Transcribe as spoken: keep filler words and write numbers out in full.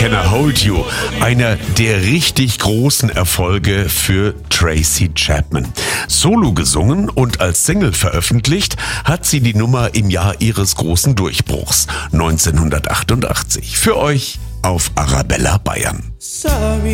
Can I Hold You? Einer der richtig großen Erfolge für Tracy Chapman. Solo gesungen und als Single veröffentlicht hat sie die Nummer im Jahr ihres großen Durchbruchs neunzehnhundertachtundachtzig. Für euch auf Arabella Bayern. Sorry.